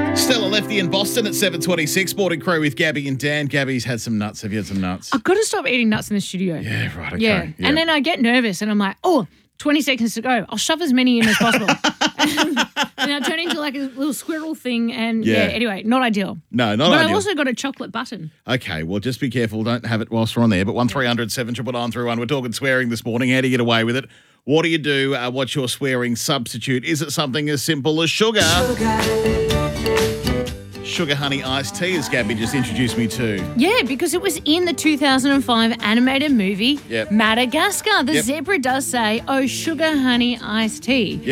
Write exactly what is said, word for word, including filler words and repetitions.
Stella Lefty in Boston at seven twenty-six. Morning Crew with Gabby and Dan. Gabby's had some nuts. Have you had some nuts? I've got to stop eating nuts in the studio. Yeah, right, okay. Yeah. Yeah. And then I get nervous and I'm like, oh, twenty seconds to go. I'll shove as many in as possible. and, and I turn into like a little squirrel thing. And yeah, Yeah. anyway, not ideal. No, not But ideal. I've also got a chocolate button. Okay, well, just be careful. Don't have it whilst we're on there. But one three hundred seven nine nine three one. We're talking swearing this morning. How do you get away with it? What do you do? Uh, what's your swearing substitute? Is it something as simple as sugar? Sugar honey iced tea, as Gabby just introduced me to. Yeah, because it was in the two thousand five animated movie Yep. Madagascar. The Yep. zebra does say, oh, sugar honey iced tea.